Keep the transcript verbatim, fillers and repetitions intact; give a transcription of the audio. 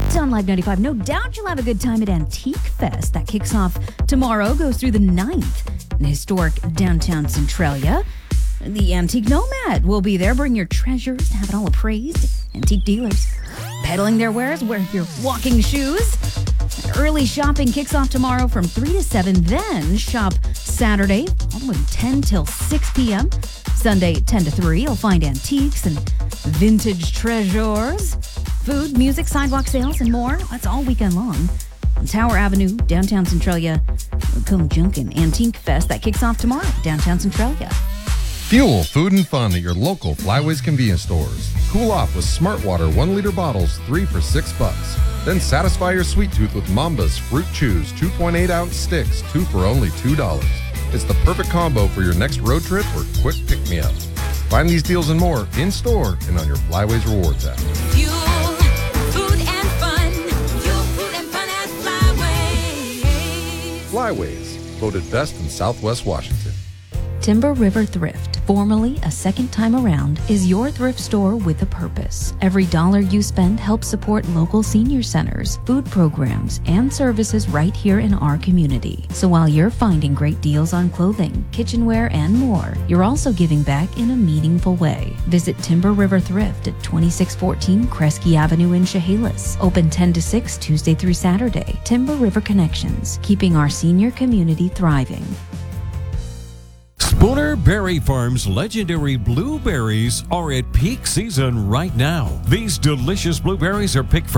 on Live ninety-five. No doubt you'll have a good time at Antique Fest. That kicks off tomorrow, goes through the ninth in historic downtown Centralia. The Antique Nomad will be there. Bring your treasures to have it all appraised. Antique dealers peddling their wares. Wear your walking shoes. Early shopping kicks off tomorrow from three to seven. Then shop Saturday all the way ten till six p.m. Sunday ten to three. You'll find antiques and vintage treasures, food, music, sidewalk sales, and more. That's all weekend long. On Tower Avenue, downtown Centralia, Macomb Junction Antique Fest. That kicks off tomorrow, downtown Centralia. Fuel, food, and fun at your local Flyways convenience stores. Cool off with Smart Water one liter bottles, three for six bucks. Then satisfy your sweet tooth with Mamba's Fruit Chews two point eight ounce sticks, two for only two dollars. It's the perfect combo for your next road trip or quick pick-me-up. Find these deals and more in-store and on your Flyways Rewards app. Fuel, food, and fun. Fuel, food, and fun at Flyways. Flyways, voted best in Southwest Washington. Timber River Thrift, formerly A Second Time Around, is your thrift store with a purpose. Every dollar you spend helps support local senior centers, food programs, and services right here in our community. So while you're finding great deals on clothing, kitchenware, and more, you're also giving back in a meaningful way. Visit Timber River Thrift at twenty-six fourteen Kresge Avenue in Chehalis. Open ten to six Tuesday through Saturday. Timber River Connections, keeping our senior community thriving. Spooner Berry Farm's legendary blueberries are at peak season right now. These delicious blueberries are picked